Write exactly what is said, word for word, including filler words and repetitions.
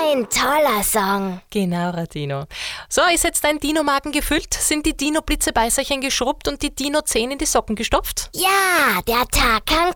ein toller Song. Genau, Radino. So, ist jetzt dein Dino-Magen gefüllt? Sind die Dino-Blitzebeißerchen geschrubbt und die Dino-Zehen in die Socken gestopft? Ja, der Tag kann